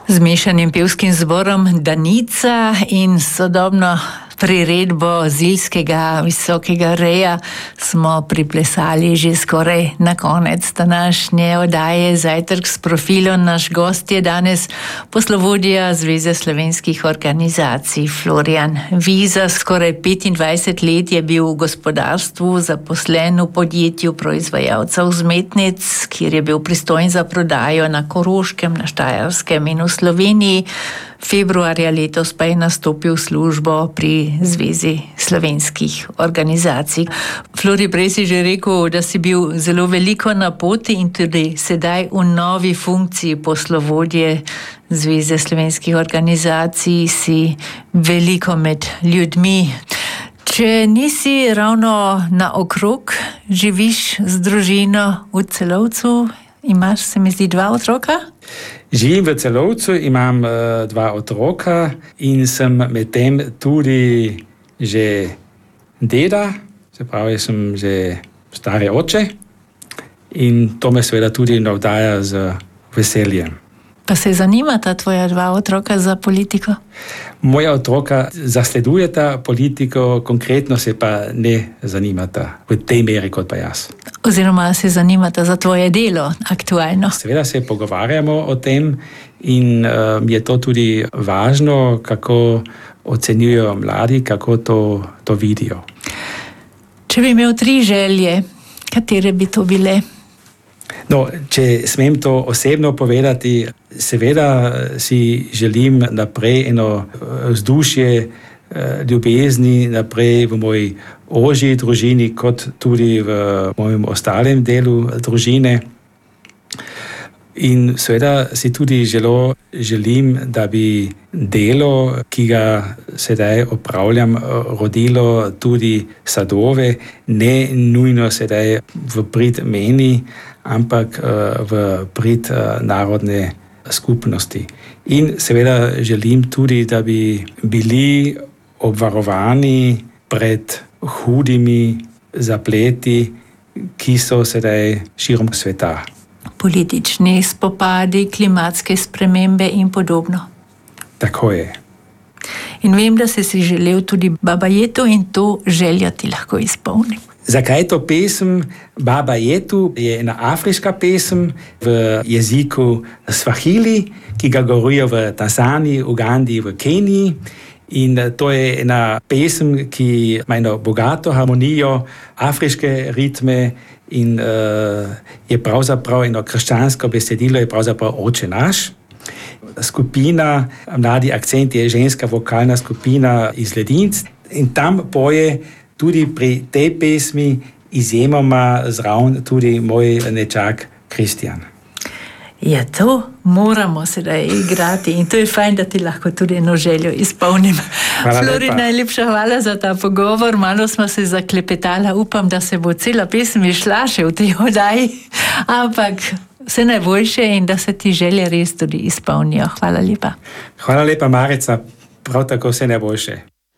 Z mešanim pevskim zborom Danica in sodobno priredbo zilskega visokega reja smo priplesali že skoraj na konec današnje oddaje Zajtrk s profilom. Naš gost je danes poslovodja Zveze slovenskih organizacij Florjan Viza. Skoraj 25 let je bil v gospodarstvu zaposlen v podjetju proizvajalcev vzmetnic, kjer je bil pristojen za prodajo na Koroškem, na Štajerskem in v Sloveniji. Februarja letos pa je nastopil službo pri Zvezi slovenskih organizacij. Flori, prej si že rekel, da si bil zelo veliko na poti in tudi sedaj v novi funkciji poslovodje Zveze slovenskih organizacij si veliko med ljudmi. Če nisi ravno na okrog, živiš z družino v Celovcu, imaš, se mi zdi, 2 otroka? Živim v Celovcu, imam 2 otroka in sem medtem tudi že deda, se pravi, sem že stari oče in to me seveda tudi navdaja z veseljem. Pa se zanimata tvoja 2 otroka za politiko? Moja otroka zasledujeta politiko, konkretno se pa ne zanimata v tej meri kot pa jaz. Oziroma se zanimata za tvoje delo aktualno? Seveda se pogovarjamo o tem in je to tudi važno, kako ocenjujejo mladi, kako to vidijo. Če bi imel 3 želje, katere bi to bile? No, če smem to osebno povedati, seveda si želim naprej eno vzdušje ljubezni, naprej v moji ožji družini, kot tudi v mojem ostalem delu družine. In seveda si tudi želim, da bi delo, ki ga sedaj opravljam, rodilo tudi sadove, ne nujno sedaj v prid meni, ampak v prid narodne skupnosti. In seveda želim tudi, da bi bili obvarovani pred hudimi zapleti, ki so sedaj širom sveta. Politični spopadi, klimatske spremembe in podobno. Tako je. In vem, da si želel tudi Baba Jetu in to željo ti lahko izpolnim. Zakaj je to pesem? Baba Jetu je ena afriška pesem v jeziku Swahili, ki ga govorijo v Tanzaniji, Ugandi, v Keniji. In to je ena pesem, ki ima eno bogato harmonijo, afriške ritme in je pravzaprav eno krščansko besedilo, je pravzaprav Oče naš. Skupina Mladi akcent je ženska vokalna skupina iz Ledinc in tam poje tudi pri tej pesmi izjemoma zraven tudi moj nečak Kristjan. Ja, to moramo sedaj igrati in to je fajn, da ti lahko tudi eno željo izpolnim. Flori, najlepša hvala za ta pogovor. Malo smo se zaklepetala, upam, da se bo cela pesem išla še v tej oddaji, ampak vse najboljše in da se ti želje res tudi izpolnijo. Hvala lepa. Hvala lepa, Marica. Prav tako vse najboljše.